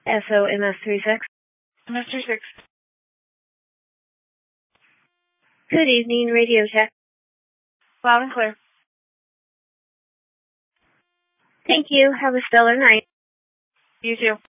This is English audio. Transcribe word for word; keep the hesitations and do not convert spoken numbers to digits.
S O M S three six. M S three six. Good evening, Radio Tech. Loud and clear. Thank you. Have a stellar night. You too.